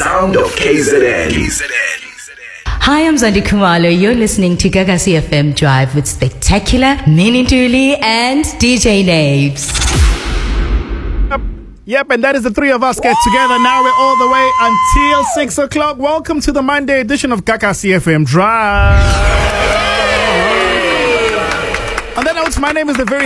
sound of KZN. Hi, I'm Zandi Kumalo. You're listening to Gagasi FM Drive with Spectacular, Mini Dooley, and DJ Naves. Yep, and that is the three of us get together. Now we're all the way until 6 o'clock. Welcome to the Monday edition of Gagasi FM Drive. On that note, my name is the very